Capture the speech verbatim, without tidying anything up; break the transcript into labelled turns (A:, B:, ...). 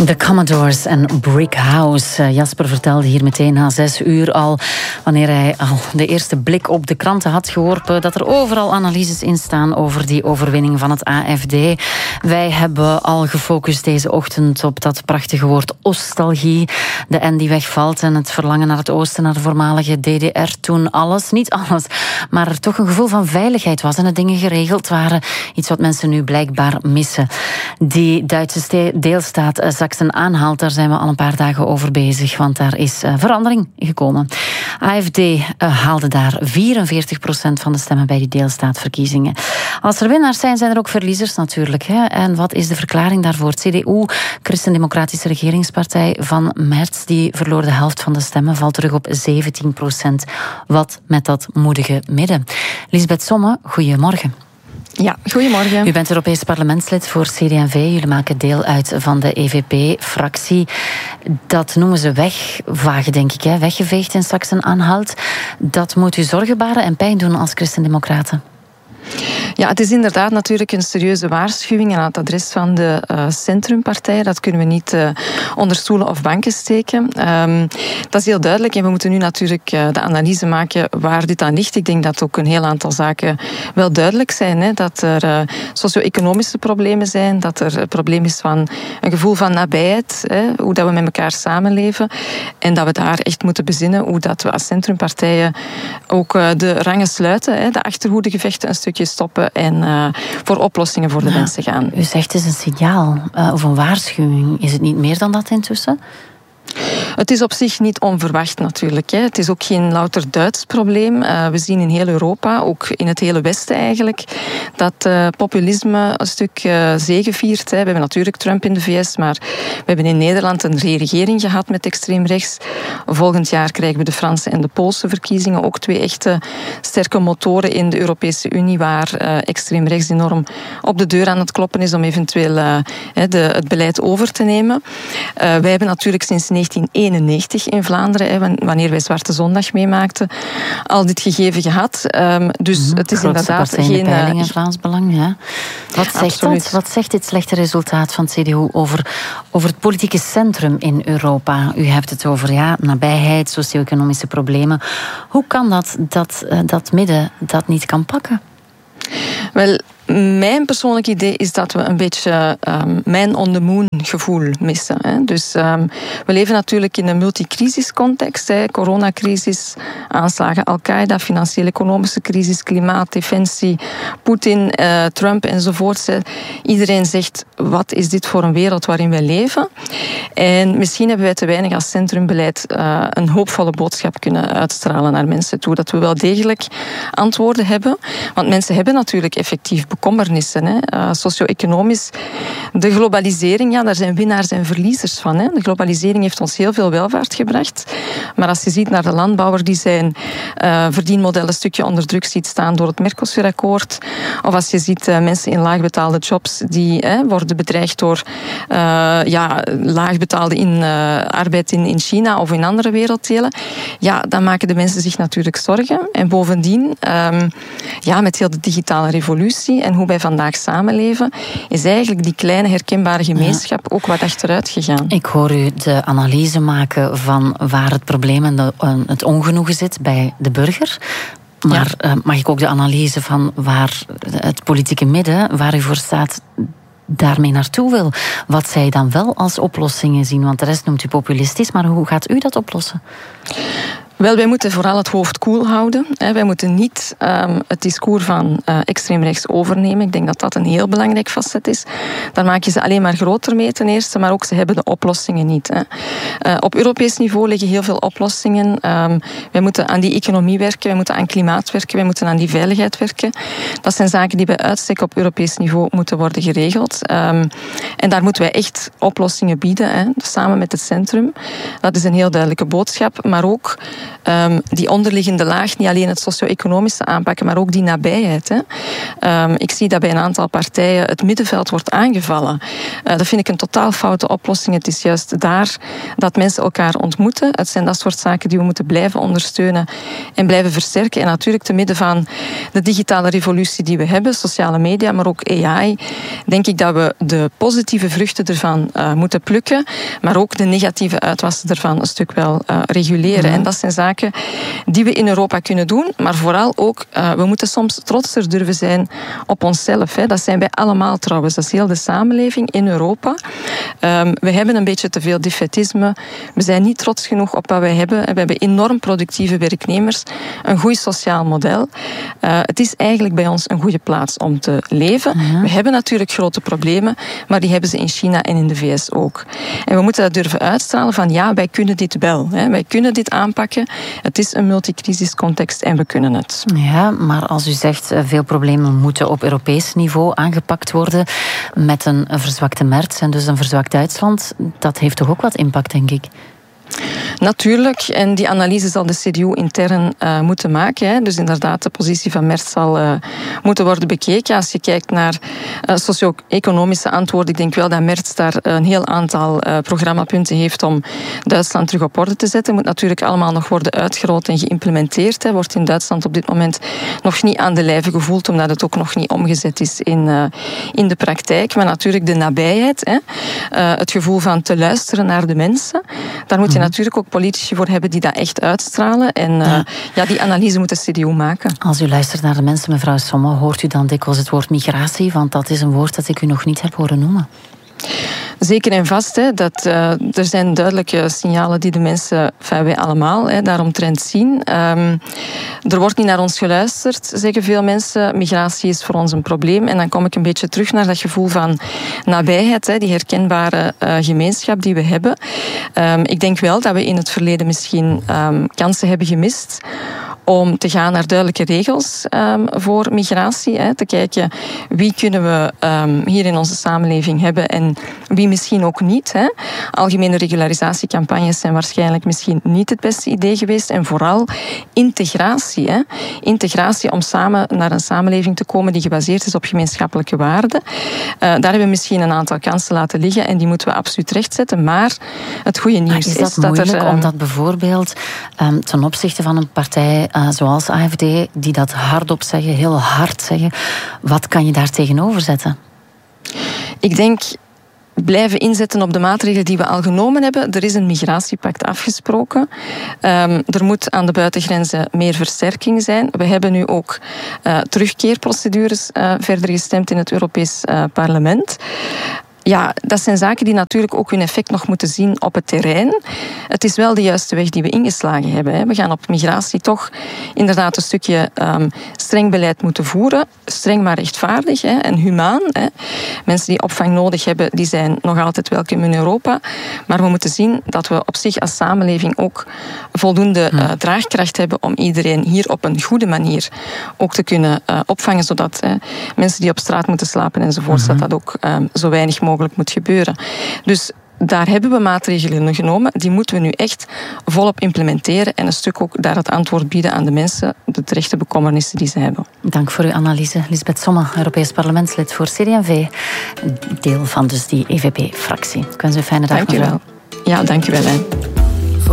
A: De Commodores en Brick House. Jasper vertelde hier meteen na zes uur al, wanneer hij al de eerste blik op de kranten had geworpen, dat er overal analyses in staan over die overwinning van het A F D. Wij hebben al gefocust deze ochtend op dat prachtige woord nostalgie. De N die wegvalt en het verlangen naar het oosten, naar de voormalige D D R. Toen alles, niet alles, maar er toch een gevoel van veiligheid was en de dingen geregeld waren. Iets wat mensen nu blijkbaar missen. Die Duitse deelstaat Sachsen-Anhalt, daar zijn we al een paar dagen over bezig, want daar is uh, verandering gekomen. A F D uh, haalde daar vierenveertig procent van de stemmen bij die deelstaatverkiezingen. Als er winnaars zijn, zijn er ook verliezers natuurlijk. Hè? En wat is de verklaring daarvoor? Het C D U, Christen-Democratische Regeringspartij van Merz, die verloor de helft van de stemmen, valt terug op zeventien procent. Wat met dat moedige midden? Lisbeth Somme, goedemorgen.
B: Ja, goedemorgen.
A: U bent Europees parlementslid voor C D en V. Jullie maken deel uit van de E V P-fractie. Dat noemen ze wegvagen, denk ik. Hè? Weggeveegd in Sachsen-Anhalt. Dat moet u zorgen baren en pijn doen als christendemocraten.
B: Ja, het is inderdaad natuurlijk een serieuze waarschuwing aan het adres van de uh, centrumpartijen. Dat kunnen we niet uh, onder stoelen of banken steken. Um, dat is heel duidelijk en we moeten nu natuurlijk uh, de analyse maken waar dit aan ligt. Ik denk dat ook een heel aantal zaken wel duidelijk zijn. Hè? Dat er uh, socio-economische problemen zijn, dat er een probleem is van een gevoel van nabijheid, hè? Hoe dat we met elkaar samenleven en dat we daar echt moeten bezinnen hoe dat we als centrumpartijen ook uh, de rangen sluiten, hè? De achterhoedegevechten een stukje stoppen en uh, voor oplossingen voor de ja, mensen gaan.
A: U zegt het is een signaal uh, of een waarschuwing. Is het niet meer dan dat intussen?
B: Het is op zich niet onverwacht natuurlijk. Hè. Het is ook geen louter Duits probleem. Uh, we zien in heel Europa, ook in het hele Westen eigenlijk, dat uh, populisme een stuk uh, zegeviert. Hè. We hebben natuurlijk Trump in de V S, maar we hebben in Nederland een regering gehad met extreem rechts. Volgend jaar krijgen we de Franse en de Poolse verkiezingen. Ook twee echte sterke motoren in de Europese Unie, waar uh, extreem rechts enorm op de deur aan het kloppen is om eventueel uh, de, het beleid over te nemen. Uh, wij hebben natuurlijk sinds negentien eenennegentig in Vlaanderen, hè, wanneer wij Zwarte Zondag meemaakten, al dit gegeven gehad. Um, dus mm-hmm. het is inderdaad geen...
A: peilingen, Vlaams Belang, ja. Wat zegt dat? Wat zegt dit slechte resultaat van het C D U over, over het politieke centrum in Europa? U hebt het over ja, nabijheid, socio-economische problemen. Hoe kan dat, dat dat midden dat niet kan pakken?
B: Wel, mijn persoonlijk idee is dat we een beetje um, man on the moon gevoel missen. Hè. Dus um, we leven natuurlijk in een multicrisis-context. Hè. Coronacrisis, aanslagen Al-Qaeda, financiële economische crisis, klimaat, defensie, Poetin, uh, Trump enzovoort. Iedereen zegt, wat is dit voor een wereld waarin wij leven? En misschien hebben wij te weinig als centrumbeleid uh, een hoopvolle boodschap kunnen uitstralen naar mensen toe. Dat we wel degelijk antwoorden hebben. Want mensen hebben natuurlijk effectief bekommernissen. Hè. Uh, socio-economisch, de globalisering, ja, daar zijn winnaars en verliezers van. Hè. De globalisering heeft ons heel veel welvaart gebracht. Maar als je ziet naar de landbouwer die zijn uh, verdienmodel een stukje onder druk ziet staan door het Mercosur-akkoord, of als je ziet uh, mensen in laagbetaalde jobs die uh, worden bedreigd door uh, ja, laagbetaalde in, uh, arbeid in, in China of in andere werelddelen, ja, dan maken de mensen zich natuurlijk zorgen. En bovendien, um, ja, met heel de digitale revolutie en hoe wij vandaag samenleven, is eigenlijk die kleine herkenbare gemeenschap ja. ook wat achteruit gegaan.
A: Ik hoor u de analyse maken van waar het probleem en de, het ongenoegen zit bij de burger. Maar ja. uh, mag ik ook de analyse van waar het politieke midden, waar u voor staat, daarmee naartoe wil? Wat zij dan wel als oplossingen zien? Want de rest noemt u populistisch, maar hoe gaat u dat oplossen?
B: Wel, wij moeten vooral het hoofd koel houden. Wij moeten niet um, het discours van uh, extreem rechts overnemen. Ik denk dat dat een heel belangrijk facet is. Daar maak je ze alleen maar groter mee ten eerste, maar ook ze hebben de oplossingen niet. Hè. Uh, op Europees niveau liggen heel veel oplossingen. Um, wij moeten aan die economie werken, wij moeten aan klimaat werken, wij moeten aan die veiligheid werken. Dat zijn zaken die bij uitstek op Europees niveau moeten worden geregeld. Um, en daar moeten wij echt oplossingen bieden, hè, samen met het centrum. Dat is een heel duidelijke boodschap, maar ook um, die onderliggende laag, niet alleen het socio-economische aanpakken, maar ook die nabijheid. Hè. Um, ik zie dat bij een aantal partijen het middenveld wordt aangevallen. Uh, dat vind ik een totaal foute oplossing. Het is juist daar dat mensen elkaar ontmoeten. Het zijn dat soort zaken die we moeten blijven ondersteunen en blijven versterken. En natuurlijk te midden van de digitale revolutie die we hebben, sociale media, maar ook A I, denk ik dat we de positieve vruchten ervan uh, moeten plukken, maar ook de negatieve uitwassen ervan een stuk wel uh, reguleren. Ja. En dat zijn zaken die we in Europa kunnen doen, maar vooral ook, uh, we moeten soms trotser durven zijn op onszelf. Hè. Dat zijn wij allemaal trouwens. Dat is heel de samenleving in Europa. Um, we hebben een beetje te veel defaitisme. We zijn niet trots genoeg op wat wij hebben. We hebben enorm productieve werknemers. Een goed sociaal model. Uh, het is eigenlijk bij ons een goede plaats om te leven. Ja. We hebben natuurlijk grote problemen, maar die hebben ze in China en in de V S ook. En we moeten dat durven uitstralen van ja, wij kunnen dit wel. Hè. Wij kunnen dit aanpakken. Het is een multicrisiscontext en we kunnen het.
A: Ja, maar als u zegt veel problemen moeten op Europees niveau aangepakt worden met een verzwakte Merz en dus een verzwakt Duitsland, dat heeft toch ook wat impact, denk ik?
B: Natuurlijk, en die analyse zal de C D U intern uh, moeten maken. Hè. Dus inderdaad, de positie van Merz zal uh, moeten worden bekeken. Als je kijkt naar uh, socio-economische antwoorden, ik denk wel dat Merz daar een heel aantal uh, programmapunten heeft om Duitsland terug op orde te zetten. Moet natuurlijk allemaal nog worden uitgerold en geïmplementeerd. Hè. Wordt in Duitsland op dit moment nog niet aan de lijve gevoeld, omdat het ook nog niet omgezet is in, uh, in de praktijk. Maar natuurlijk de nabijheid, hè. Uh, het gevoel van te luisteren naar de mensen. Daar moet je natuurlijk ook politici voor hebben die dat echt uitstralen. En uh, ja. ja, die analyse moet de C D U maken.
A: Als u luistert naar de mensen, mevrouw Sommer, hoort u dan dikwijls het woord migratie? Want dat is een woord dat ik u nog niet heb horen noemen.
B: Zeker en vast. Hè, dat, uh, er zijn duidelijke signalen die de mensen, enfin, wij allemaal, hè, daaromtrent zien. Um, er wordt niet naar ons geluisterd, zeggen veel mensen. Migratie is voor ons een probleem. En dan kom ik een beetje terug naar dat gevoel van nabijheid, hè, die herkenbare uh, gemeenschap die we hebben. Um, ik denk wel dat we in het verleden misschien um, kansen hebben gemist om te gaan naar duidelijke regels um, voor migratie. Hè, te kijken wie kunnen we um, hier in onze samenleving hebben en wie misschien ook niet. Hè. Algemene regularisatiecampagnes zijn waarschijnlijk misschien niet het beste idee geweest. En vooral integratie. Hè. Integratie om samen naar een samenleving te komen die gebaseerd is op gemeenschappelijke waarden. Uh, daar hebben we misschien een aantal kansen laten liggen en die moeten we absoluut rechtzetten. Maar het goede nieuws
A: is dat
B: is dat
A: moeilijk,
B: er... Um,
A: omdat bijvoorbeeld um, ten opzichte van een partij Uh, zoals A F D, die dat hardop zeggen, heel hard zeggen. Wat kan je daar tegenover zetten?
B: Ik denk blijven inzetten op de maatregelen die we al genomen hebben. Er is een migratiepact afgesproken. Um, er moet aan de buitengrenzen meer versterking zijn. We hebben nu ook uh, terugkeerprocedures uh, verder gestemd in het Europees uh, Parlement. Ja, dat zijn zaken die natuurlijk ook hun effect nog moeten zien op het terrein. Het is wel de juiste weg die we ingeslagen hebben. Hè. We gaan op migratie toch inderdaad een stukje um, streng beleid moeten voeren. Streng maar rechtvaardig, hè, en humaan. Hè. Mensen die opvang nodig hebben, die zijn nog altijd welkom in Europa. Maar we moeten zien dat we op zich als samenleving ook voldoende uh, draagkracht hebben om iedereen hier op een goede manier ook te kunnen uh, opvangen, zodat uh, mensen die op straat moeten slapen enzovoort, mm-hmm. dat dat ook um, zo weinig mogelijk moet gebeuren. Dus daar hebben we maatregelen genomen. Die moeten we nu echt volop implementeren en een stuk ook daar het antwoord bieden aan de mensen, de terechte bekommernissen die ze hebben.
A: Dank voor uw analyse. Lisbeth Sommer, Europees parlementslid voor C D en V. Deel van dus die E V P-fractie. Ik wens u een fijne dag.
B: Dank u wel. Ja, dank u wel. Hè.